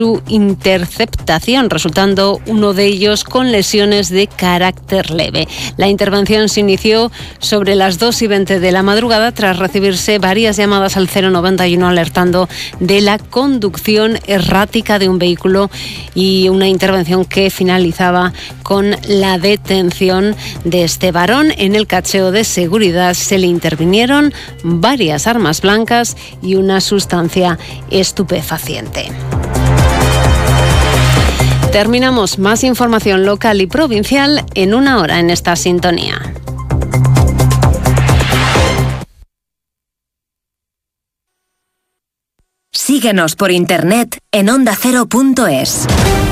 su interceptación, resultando uno de ellos con lesiones de carácter leve. La intervención se inició sobre las 2:20 de la madrugada tras recibirse varias llamadas al 091 alertando de la conducción errática de un vehículo y una intervención que finalizaba con la detención de este varón. En el cacheo de seguridad se le intervinieron varias armas blancas y una sustancia estupefaciente. Terminamos. Más información local y provincial en una hora en esta sintonía. Síguenos por internet en ondacero.es.